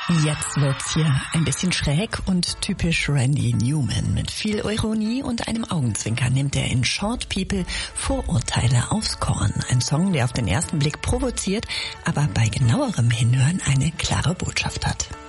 Jetzt wird's hier ein bisschen schräg und typisch Randy Newman. Mit viel Ironie und einem Augenzwinkern nimmt er in Short People Vorurteile aufs Korn. Ein Song, der auf den ersten Blick provoziert, aber bei genauerem Hinhören eine klare Botschaft hat.